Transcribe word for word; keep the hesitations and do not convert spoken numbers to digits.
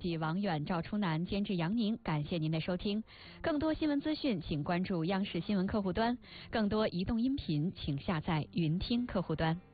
记王远、赵初南，监制杨宁，感谢您的收听。更多新闻资讯，请关注央视新闻客户端；更多移动音频，请下载云听客户端。